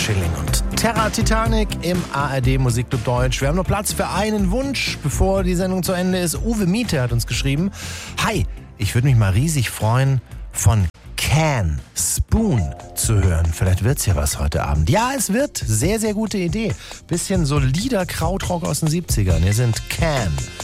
Schilling und Terra Titanic im ARD Musikclub Deutsch. Wir haben noch Platz für einen Wunsch, bevor die Sendung zu Ende ist. Uwe Miete hat uns geschrieben: Hi, ich würde mich mal riesig freuen, von Can Spoon zu hören. Vielleicht wird's ja was heute Abend. Ja, es wird. Sehr, sehr gute Idee. Bisschen solider Krautrock aus den 70ern. Hier sind Can